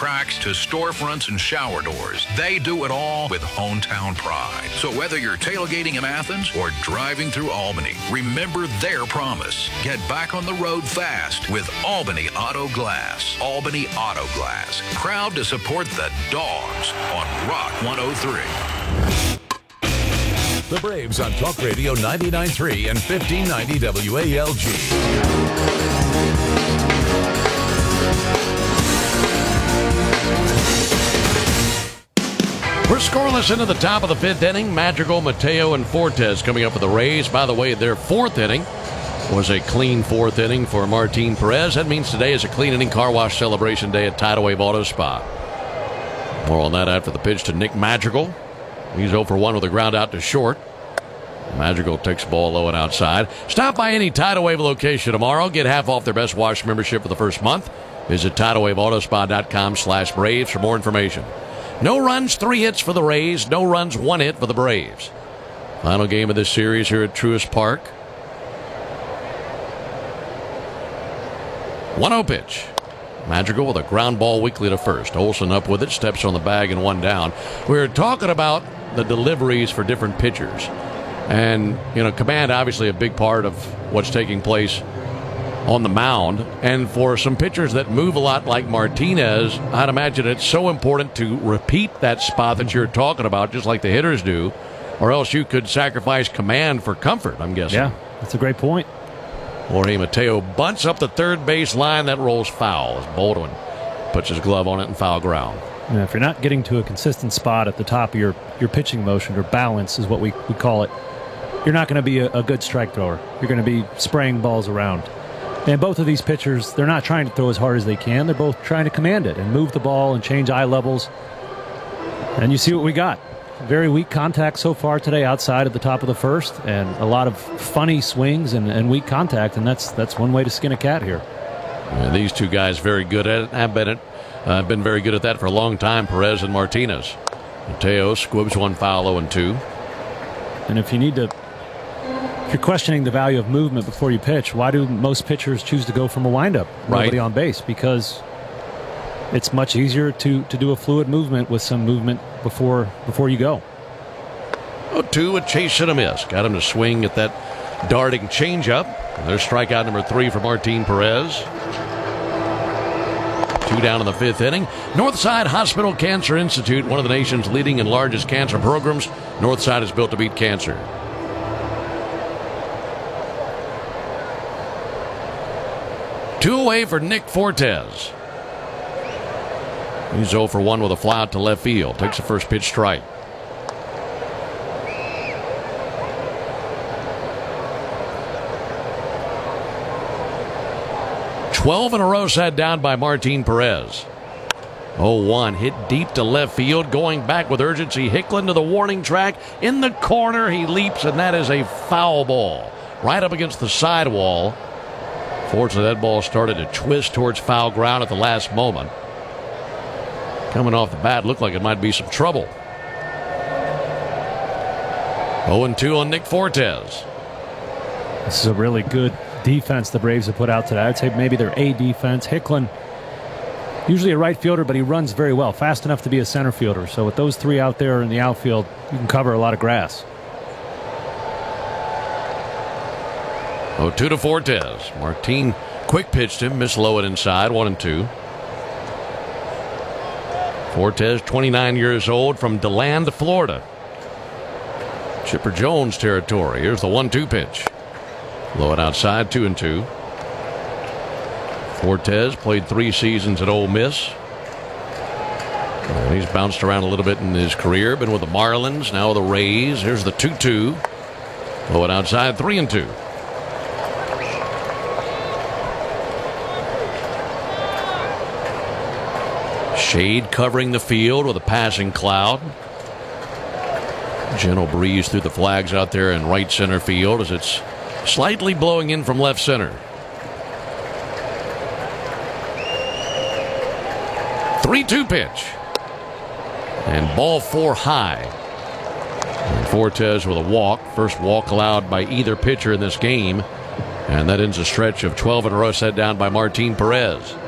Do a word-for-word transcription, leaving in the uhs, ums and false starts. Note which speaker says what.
Speaker 1: cracks to storefronts and shower doors. They do it all with hometown pride. So whether you're tailgating in Athens or driving through Albany, remember their promise. Get back on the road fast with Albany Auto Glass. Albany Auto Glass, proud to support the Dogs on Rock one oh three.
Speaker 2: The Braves on Talk Radio ninety-nine point three and fifteen ninety W A L G.
Speaker 3: We're scoreless into the top of the fifth inning. Madrigal, Mateo, and Fortes coming up for the Rays. By the way, their fourth inning was a clean fourth inning for Martin Perez. That means today is a clean inning car wash celebration day at Tidal Wave Auto Spa. More on that after the pitch to Nick Madrigal. He's oh for one with a ground out to short. Madrigal takes the ball low and outside. Stop by any Tidal Wave location tomorrow. Get half off their Best Wash membership for the first month. Visit tidal wave auto spa dot com slash Braves for more information. No runs, three hits for the Rays. No runs, one hit for the Braves. Final game of this series here at Truist Park. one oh pitch. Madrigal with a ground ball weakly to first. Olsen up with it, steps on the bag and one down. We were talking about the deliveries for different pitchers. And, you know, command obviously a big part of what's taking place on the mound. And for some pitchers that move a lot like Martinez, I'd imagine it's so important to repeat that spot that you're talking about, just like the hitters do, or else you could sacrifice command for comfort, I'm guessing.
Speaker 4: Yeah, that's a great point.
Speaker 3: Jorge Mateo bunts up the third base line. That rolls foul as Baldwin puts his glove on it and foul ground.
Speaker 4: Yeah, if you're not getting to a consistent spot at the top of your, your pitching motion, or balance is what we, we call it, you're not going to be a, a good strike thrower. You're going to be spraying balls around. And both of these pitchers, they're not trying to throw as hard as they can. They're both trying to command it and move the ball and change eye levels. And you see what we got. Very weak contact so far today outside of the top of the first, and a lot of funny swings and, and weak contact, and that's that's one way to skin a cat here.
Speaker 3: Yeah, these two guys very good at it. Have been, it, uh, been very good at that for a long time, Perez and Martinez. Mateo squibs one foul, oh and two.
Speaker 4: And if you need to, if you're questioning the value of movement before you pitch, why do most pitchers choose to go from a windup?
Speaker 3: Right.
Speaker 4: Nobody on base, because it's much easier to, to do a fluid movement with some movement before before you go.
Speaker 3: Oh, two, a chase and a miss. Got him to swing at that darting changeup. And there's strikeout number three for Martin Perez. Two down in the fifth inning. Northside Hospital Cancer Institute, one of the nation's leading and largest cancer programs. Northside is built to beat cancer. Two away for Nick Fortes. He's oh for one with a fly out to left field. Takes the first pitch strike. twelve in a row sat down by Martin Perez. oh one hit deep to left field. Going back with urgency. Hicklin to the warning track. In the corner he leaps, and that is a foul ball. Right up against the sidewall. Fortunately, that ball started to twist towards foul ground at the last moment. Coming off the bat, looked like it might be some trouble. oh and two on Nick Fortes.
Speaker 4: This is a really good defense the Braves have put out today. I'd say maybe their A defense. Hicklin, usually a right fielder, but he runs very well, fast enough to be a center fielder. So with those three out there in the outfield, you can cover a lot of grass.
Speaker 3: oh two to Fortes. Martin quick pitched him, missed low and inside, one and two. Fortes, twenty-nine years old, from DeLand, Florida. Chipper Jones territory. Here's the one two pitch. Low and outside, two and two. Fortes played three seasons at Ole Miss. And he's bounced around a little bit in his career. Been with the Marlins, now with the Rays. Here's the two two. Low and outside, three and two. Shade covering the field with a passing cloud. Gentle breeze through the flags out there in right center field as it's slightly blowing in from left center. three two pitch. And ball four high. And Fortes with a walk. First walk allowed by either pitcher in this game. And that ends a stretch of twelve in a row set down by Martin Perez.